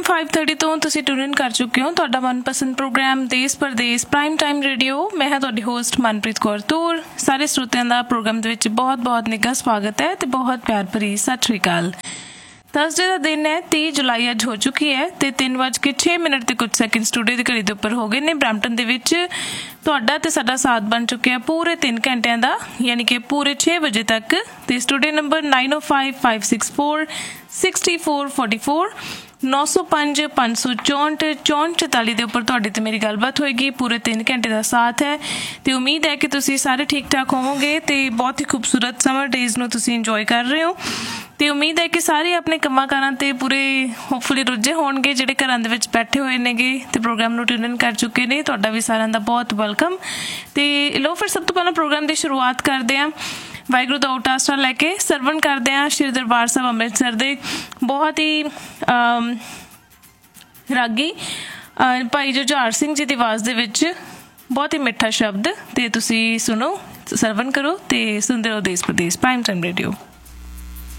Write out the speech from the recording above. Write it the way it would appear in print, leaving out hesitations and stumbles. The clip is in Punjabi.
FM 530 ਤੋਂ ਤੁਸੀਂ ਟਿਊਨ ਇਨ ਕਰ ਚੁੱਕੇ ਹੋ ਤੁਹਾਡਾ ਮਨਪਸੰਦ ਪ੍ਰੋਗਰਾਮ ਦੇਸ਼ ਪਰਦੇਸ ਪ੍ਰਾਈਮ ਟਾਈਮ ਰੇਡੀਓ। ਮੈਂ ਹਾਂ ਤੁਹਾਡੀ ਹੋਸਟ ਮਨਪ੍ਰੀਤ ਕੌਰ ਤੂਰ। ਸਾਰੇ ਸਰੋਤਿਆਂ ਦਾ ਪ੍ਰੋਗਰਾਮ ਦੇ ਵਿੱਚ ਬਹੁਤ ਨਿੱਘਾ ਸਵਾਗਤ ਹੈ ਤੇ ਬਹੁਤ ਪਿਆਰ ਭਰੀ ਸਤਿ ਸ਼੍ਰੀ ਅਕਾਲ। ਥਰਸਡੇ ਦਾ ਦਿਨ ਹੈ, 30 ਜੁਲਾਈ ਅੱਜ ਹੋ ਚੁੱਕੀ ਹੈ ਤੇ 3:06 ਤੇ ਕੁਝ ਸੈਕਿੰਡ ਸਟੂਡੀਓ ਦੀ ਘੜੀ ਦੇ ਉੱਪਰ ਹੋ ਗਏ ਨੇ। ਬਰੈਂਪਟਨ ਦੇ ਵਿੱਚ ਤੁਹਾਡਾ ਤੇ ਸਾਡਾ ਸਾਥ ਬਣ ਚੁੱਕਿਆ ਪੂਰੇ 3 ਘੰਟਿਆਂ ਦਾ, ਯਾਨੀ ਕਿ ਪੂਰੇ 6 ਵਜੇ ਤੱਕ। ਤੇ ਸਟੂਡੀਓ ਨੰਬਰ 9055646444 905 564 6444 ਦੇ ਉੱਪਰ ਤੁਹਾਡੀ ਤੇ ਮੇਰੀ ਗੱਲਬਾਤ ਹੋਏਗੀ। ਪੂਰੇ 3 ਘੰਟੇ ਦਾ ਸਾਥ ਹੈ ਤੇ ਉਮੀਦ ਹੈ ਕਿ ਤੁਸੀਂ ਸਾਰੇ ਠੀਕ ਠਾਕ ਹੋਵੋਗੇ ਤੇ ਬਹੁਤ ਹੀ ਖੂਬਸੂਰਤ ਸਮਰ ਡੇਜ਼ ਨੂੰ ਤੁਸੀਂ ਇੰਜੋਏ ਕਰ ਰਹੇ ਹੋ। ਤੇ ਉਮੀਦ ਹੈ ਕਿ ਸਾਰੇ ਆਪਣੇ ਕੰਮਾਂ ਕਾਰਾਂ ਤੇ ਪੂਰੇ ਹੋਪਫੁਲੀ ਰੁੱਝੇ ਹੋਣਗੇ। ਜਿਹੜੇ ਘਰਾਂ ਦੇ ਵਿੱਚ ਬੈਠੇ ਹੋਏ ਨੇਗੇ ਤੇ ਪ੍ਰੋਗਰਾਮ ਨੂੰ ਟਿਊਨ ਇਨ ਕਰ ਚੁੱਕੇ ਨੇ, ਤੁਹਾਡਾ ਵੀ ਸਾਰਿਆਂ ਦਾ ਬਹੁਤ ਵੈਲਕਮ। ਤੇ ਲਓ ਫਿਰ ਸਭ ਤੋਂ ਪਹਿਲਾਂ ਪ੍ਰੋਗਰਾਮ ਦੀ ਸ਼ੁਰੂਆਤ ਕਰਦੇ ਹਾਂ ਵਾਹਿਗੁਰੂ ਦਾ ਓਟ ਆਸਰਾ ਲੈ ਕੇ। ਸਰਵਣ ਕਰਦੇ ਹਾਂ ਸ਼੍ਰੀ ਦਰਬਾਰ ਸਾਹਿਬ ਅੰਮ੍ਰਿਤਸਰ ਦੇ ਬਹੁਤ ਹੀ ਰਾਗੀ ਭਾਈ ਜੁਝਾਰ ਸਿੰਘ ਜੀ ਦੀ ਆਵਾਜ਼ ਦੇ ਵਿੱਚ ਬਹੁਤ ਹੀ ਮਿੱਠਾ ਸ਼ਬਦ। ਤੇ ਤੁਸੀਂ ਸੁਣੋ, ਸਰਵਣ ਕਰੋ ਤੇ ਸੁਣਦੇ ਰਹੋ ਦੇਸ਼ ਪ੍ਰਦੇਸ਼ ਪ੍ਰਾਈਮ ਟਾਈਮ ਰੇਡੀਓ।